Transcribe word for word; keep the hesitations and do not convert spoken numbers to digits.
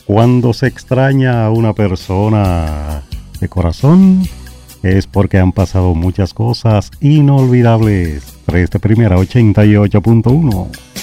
Cuando se extraña a una persona de corazón, es porque han pasado muchas cosas inolvidables. Tres de primera ochenta y ocho punto uno.